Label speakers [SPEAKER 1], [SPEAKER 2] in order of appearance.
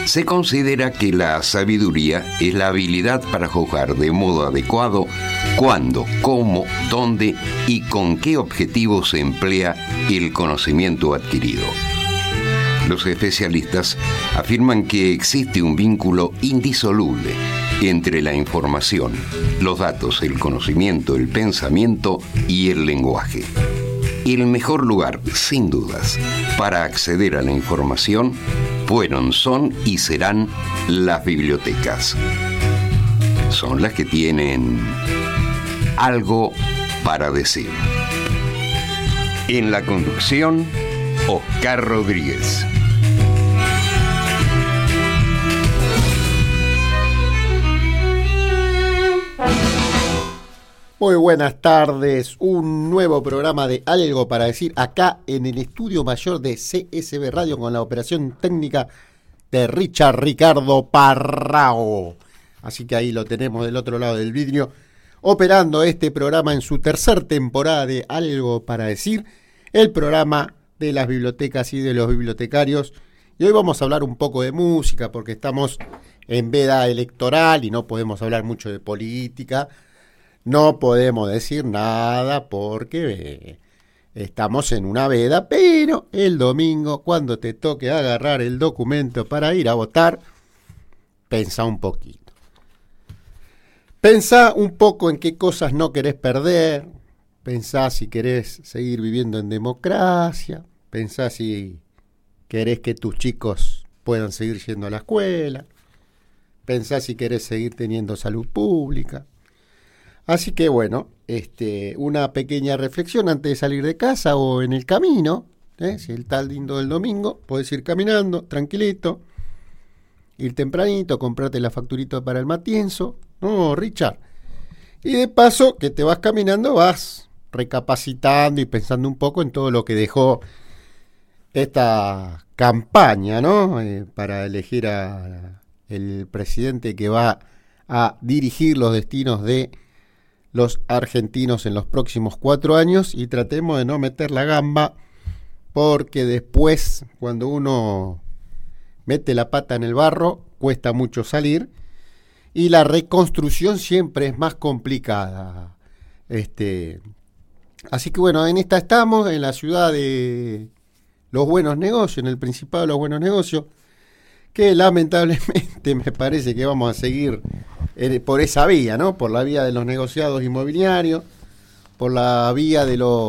[SPEAKER 1] Se considera que la sabiduría es la habilidad para juzgar de modo adecuado cuándo, cómo, dónde y con qué objetivo se emplea el conocimiento adquirido. Los especialistas afirman que existe un vínculo indisoluble entre la información, los datos, el conocimiento, el pensamiento y el lenguaje. El mejor lugar, sin dudas, para acceder a la información fueron, son y serán las bibliotecas. Son las que tienen algo para decir. En la conducción, Oscar Rodríguez.
[SPEAKER 2] Muy buenas tardes, un nuevo programa de Algo para Decir acá en el estudio mayor de CSB Radio con la operación técnica de Richard Ricardo Parrao. Así que ahí lo tenemos del otro lado del vidrio, operando este programa en su tercera temporada de Algo para Decir, el programa de las bibliotecas y de los bibliotecarios. Y hoy vamos a hablar un poco de música porque estamos en veda electoral y no podemos hablar mucho de política. No podemos decir nada porque estamos en una veda, pero el domingo, cuando te toque agarrar el documento para ir a votar, pensá un poquito. Pensá un poco en qué cosas no querés perder, pensá si querés seguir viviendo en democracia, pensá si querés que tus chicos puedan seguir yendo a la escuela, pensá si querés seguir teniendo salud pública. Así que bueno, una pequeña reflexión antes de salir de casa o en el camino, si el tal lindo del domingo, podés ir caminando, tranquilito, ir tempranito, comprarte la facturita para el matienzo, no, Richard. Y de paso que te vas caminando, vas recapacitando y pensando un poco en todo lo que dejó esta campaña, ¿no? Para elegir a el presidente que va a dirigir los destinos de los argentinos en los próximos 4 años, y tratemos de no meter la gamba porque después, cuando uno mete la pata en el barro, cuesta mucho salir y la reconstrucción siempre es más complicada. Así que bueno, en esta estamos, en la ciudad de los buenos negocios, en el Principado de los buenos negocios, que lamentablemente me parece que vamos a seguir por esa vía, ¿no? Por la vía de los negociados inmobiliarios, por la vía de los